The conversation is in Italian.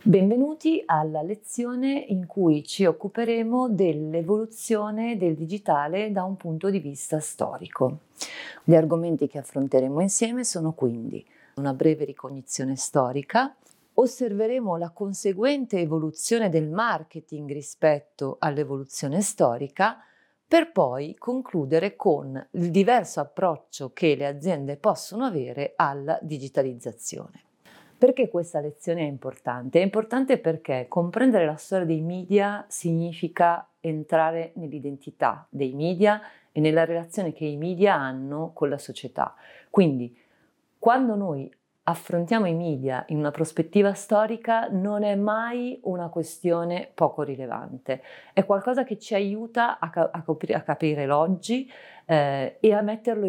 Benvenuti alla lezione in cui ci occuperemo dell'evoluzione del digitale da un punto di vista storico. Gli argomenti che affronteremo insieme sono quindi una breve ricognizione storica, osserveremo la conseguente evoluzione del marketing rispetto all'evoluzione storica, per poi concludere con il diverso approccio che le aziende possono avere alla digitalizzazione. Perché questa lezione è importante? È importante perché comprendere la storia dei media significa entrare nell'identità dei media e nella relazione che i media hanno con la società. Quindi, quando noi affrontiamo i media in una prospettiva storica, non è mai una questione poco rilevante, è qualcosa che ci aiuta a capire l'oggi e a metterlo